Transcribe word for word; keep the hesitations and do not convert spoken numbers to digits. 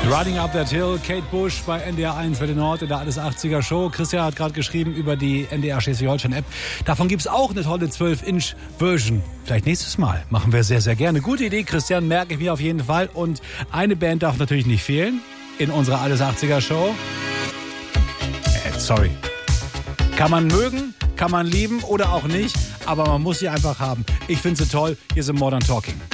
Riding Up That Hill, Kate Bush bei N D R eins Welle Nord in der Alles achtziger Show. Christian hat gerade geschrieben über die N D R Schleswig-Holstein-App. Davon gibt es auch eine tolle zwölf Inch Version. Vielleicht nächstes Mal. Machen wir sehr, sehr gerne. Gute Idee, Christian, merke ich mir auf jeden Fall. Und eine Band darf natürlich nicht fehlen in unserer Alles achtziger Show. Äh, sorry. Kann man mögen, kann man lieben oder auch nicht. Aber man muss sie einfach haben. Ich finde sie toll. Hier sind Modern Talking.